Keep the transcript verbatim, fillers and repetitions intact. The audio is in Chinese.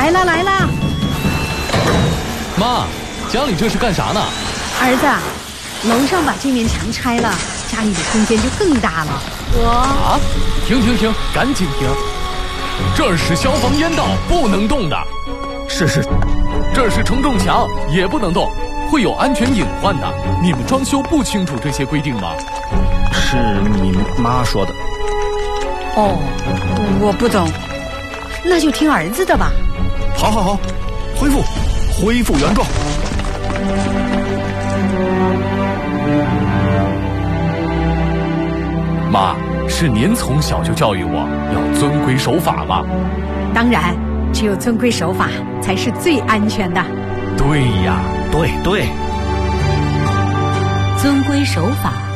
来了来了！ 妈，家里这是干啥呢？ 儿子，楼上把这面墙拆了，家里的空间就更大了。我啊，停停停，赶紧停！这儿是消防烟道，不能动的。 是是， 这儿是承重墙，也不能动，会有安全隐患的。你们装修不清楚这些规定吗？ 是你妈说的。 哦，我不懂，那就听儿子的吧。 好好好，恢复，恢复原状。 妈，是您从小就教育我要遵规守法吗？ 当然，只有遵规守法才是最安全的。 对呀， 对对， 遵规守法